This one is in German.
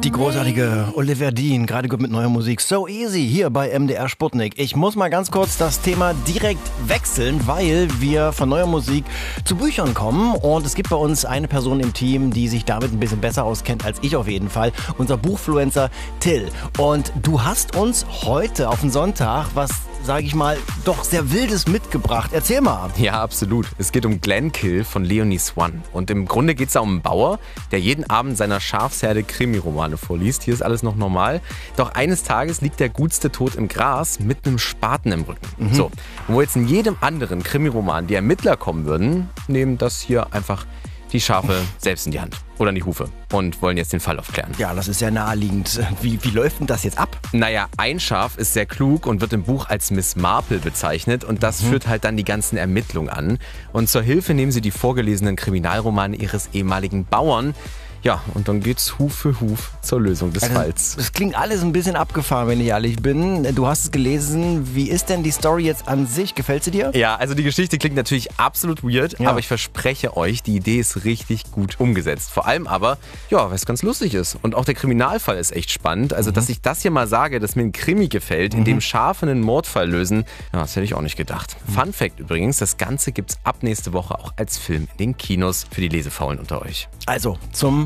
Die großartige Olivia Dean, gerade gut mit neuer Musik. So Easy hier bei MDR Sputnik. Ich muss mal ganz kurz das Thema direkt wechseln, weil wir von neuer Musik zu Büchern kommen. Und es gibt bei uns eine Person im Team, die sich damit ein bisschen besser auskennt als ich auf jeden Fall. Unser Buchfluencer Till. Und du hast uns heute auf den Sonntag was, sage ich mal, doch sehr Wildes mitgebracht. Erzähl mal. Ja, absolut. Es geht um Glenkill von Leonie Swann. Und im Grunde geht es da um einen Bauer, der jeden Abend seiner Schafsherde Krimiromane vorliest. Hier ist alles noch normal. Doch eines Tages liegt der Gutste tot im Gras mit einem Spaten im Rücken. So, und wo jetzt in jedem anderen Krimiroman die Ermittler kommen würden, nehmen das hier einfach die Schafe selbst in die Hand. Oder in die Hufe. Und wollen jetzt den Fall aufklären. Ja, das ist ja naheliegend. Wie läuft denn das jetzt ab? Naja, ein Schaf ist sehr klug und wird im Buch als Miss Marple bezeichnet. Und das führt halt dann die ganzen Ermittlungen an. Und zur Hilfe nehmen sie die vorgelesenen Kriminalromane ihres ehemaligen Bauern. Ja, und dann geht's Huf für Huf zur Lösung des Falls. Das klingt alles ein bisschen abgefahren, wenn ich ehrlich bin. Du hast es gelesen. Wie ist denn die Story jetzt an sich? Gefällt sie dir? Ja, also die Geschichte klingt natürlich absolut weird, Ja. aber ich verspreche euch, die Idee ist richtig gut umgesetzt. Vor allem aber, ja, weil es ganz lustig ist. Und auch der Kriminalfall ist echt spannend. Also, dass ich das hier mal sage, dass mir ein Krimi gefällt, in dem Schafe einen Mordfall lösen, ja, das hätte ich auch nicht gedacht. Fun Fact übrigens, das Ganze gibt's ab nächste Woche auch als Film in den Kinos für die Lesefaulen unter euch. Also, zum